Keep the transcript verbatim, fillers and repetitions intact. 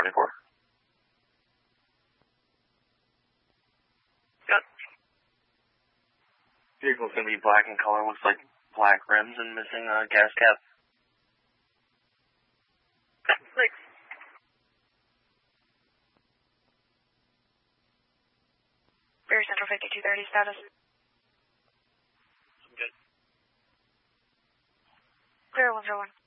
twenty-four. Yep. Vehicle's going to be black in color, looks like black rims and missing a gas cap. Thanks. Rear Central fifty-two thirty status. I'm good. Clear one zero one.